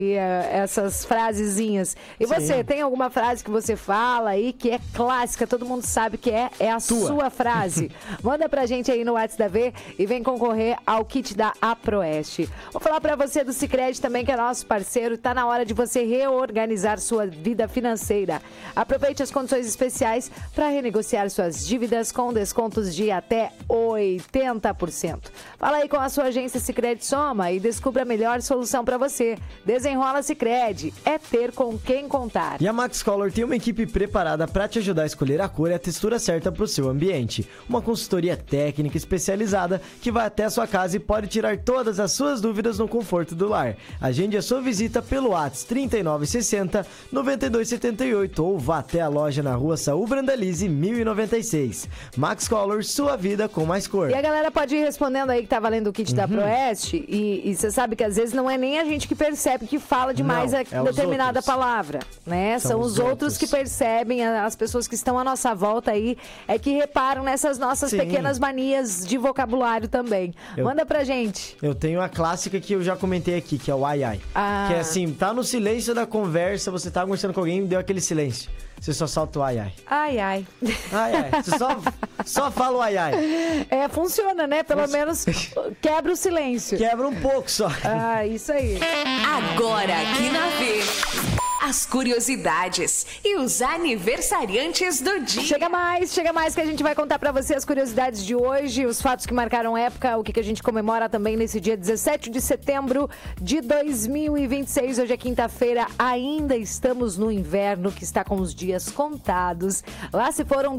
essas frasezinhas. E você, tem alguma frase que você fala aí que é clássica, todo mundo sabe que é a sua frase? Manda pra gente aí no WhatsApp da V e vem concorrer ao kit da Aproeste. Vou falar pra você do Sicredi também, que é nosso parceiro. Tá na hora de você reorganizar sua vida financeira. Aproveite as condições especiais para renegociar suas dívidas com descontos de até 80%. Fala aí com a sua agência Sicredi Soma e descubra a melhor solução para você. Desenrola Sicredi, é ter com quem contar. E a Max Color tem uma equipe preparada para te ajudar a escolher a cor e a textura certa para o seu ambiente. Uma consultoria técnica especializada que vai até a sua casa e pode tirar todas as suas dúvidas no conforto do lar. Agende a sua visita pelo WhatsApp 3960 9278 ou vá até a loja na rua Saúl Brandalize 1096. Max Color, sua vida com mais cor. E a galera pode ir respondendo aí que tá valendo o kit da Proeste e você sabe que às vezes não é nem a gente que percebe que fala demais determinada palavra, né? São os outros que percebem, as pessoas que estão à nossa volta aí, é que reparam nessas nossas pequenas manias de vocabulário também. Manda pra gente. Eu tenho a clássica que eu já comentei aqui, que é o ai ai. Que é assim, tá no silêncio da conversa, você tá conversando com alguém e deu aquele silêncio. Você só solta o ai ai. Ai ai. Ai ai. Você só fala o ai ai. Funciona, né? Pelo menos quebra o silêncio. Quebra um pouco só. Isso aí. Agora aqui na V, as curiosidades e os aniversariantes do dia. Chega mais que a gente vai contar pra você as curiosidades de hoje, os fatos que marcaram época, o que a gente comemora também nesse dia 17 de setembro de 2026. Hoje é quinta-feira, ainda estamos no inverno que está com os dias contados. Lá se foram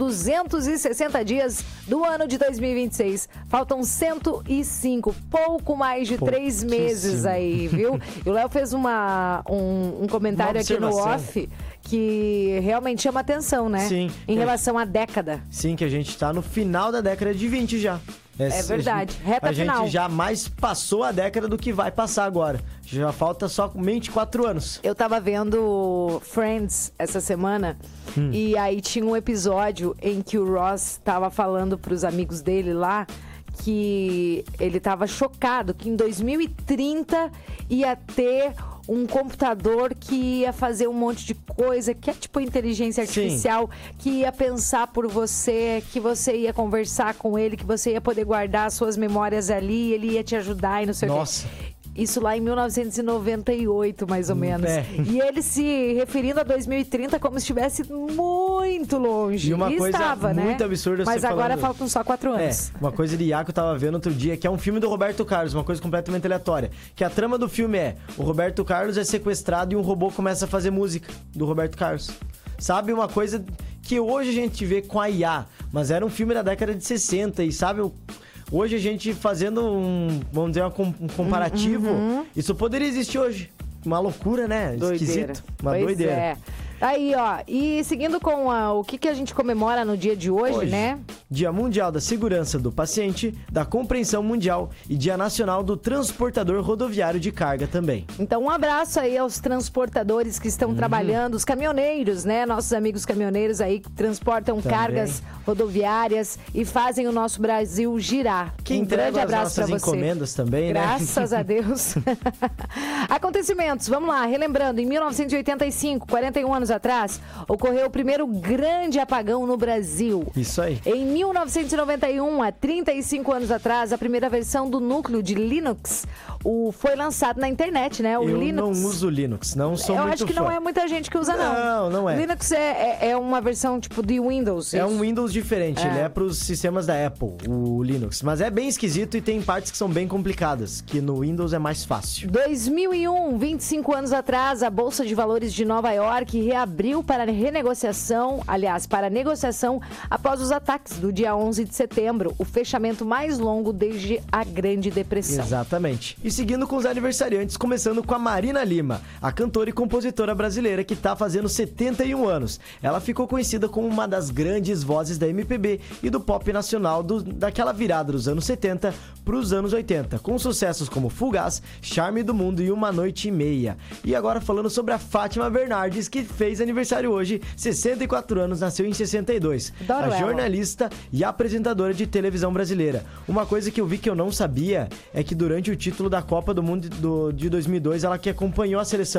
260 dias do ano de 2026. Faltam 105, pouco mais de 3 meses aí, viu? E o Léo fez um comentário aqui no off que realmente chama atenção, né? Sim. Em relação à década. Sim, que a gente tá no final da década de 20 já. É verdade, reta final. A gente já mais passou a década do que vai passar agora. Já falta somente 4 anos. Eu tava vendo Friends essa semana e aí tinha um episódio em que o Ross tava falando pros amigos dele lá que ele tava chocado que em 2030 ia ter um computador que ia fazer um monte de coisa, que é tipo inteligência artificial, que ia pensar por você, que você ia conversar com ele, que você ia poder guardar as suas memórias ali, ele ia te ajudar e não sei o quê. Isso lá em 1998, mais ou menos. E ele se referindo a 2030 como se estivesse muito longe. E uma coisa estava, muito né? absurda Mas agora falando... faltam só 4 anos. Uma coisa de Iaco eu tava vendo outro dia, que é um filme do Roberto Carlos, uma coisa completamente aleatória. Que a trama do filme é, o Roberto Carlos é sequestrado e um robô começa a fazer música do Roberto Carlos. Sabe, uma coisa que hoje a gente vê com a IA, mas era um filme da década de 60 e sabe... Hoje a gente fazendo vamos dizer, um comparativo, isso poderia existir hoje. Uma loucura, né? Esquisito. Uma doideira. É. Aí, ó, e seguindo com o que a gente comemora no dia de hoje, né? Dia Mundial da Segurança do Paciente, da Compreensão Mundial e Dia Nacional do Transportador Rodoviário de Carga também. Então, um abraço aí aos transportadores que estão trabalhando, os caminhoneiros, né? Nossos amigos caminhoneiros aí que transportam cargas rodoviárias e fazem o nosso Brasil girar. Que grande abraço para você. Encomendas também, Graças a Deus. Acontecimentos, vamos lá, relembrando, em 1985, 41 anos atrás, ocorreu o primeiro grande apagão no Brasil. Isso aí. Em 1991, há 35 anos atrás, a primeira versão do núcleo de Linux foi lançado na internet, né? Eu não uso Linux, não sou muito fã. Eu acho que não é muita gente que usa, não. Não é. Linux é uma versão tipo de Windows. É um Windows diferente, ele é para os sistemas da Apple, o Linux. Mas é bem esquisito e tem partes que são bem complicadas, que no Windows é mais fácil. 2001, 25 anos atrás, a Bolsa de Valores de Nova York reabriu para negociação após os ataques do dia 11 de setembro, o fechamento mais longo desde a Grande Depressão. Exatamente. E seguindo com os aniversariantes, começando com a Marina Lima, a cantora e compositora brasileira que está fazendo 71 anos. Ela ficou conhecida como uma das grandes vozes da MPB e do pop nacional daquela virada dos anos 70 para os anos 80, com sucessos como Fugaz, Charme do Mundo e Uma Noite e Meia. E agora falando sobre a Fátima Bernardes, que fez aniversário hoje, 64 anos, nasceu em 62. A jornalista e apresentadora de televisão brasileira. Uma coisa que eu vi que eu não sabia é que durante o título da Copa do Mundo de 2002, ela que acompanhou a seleção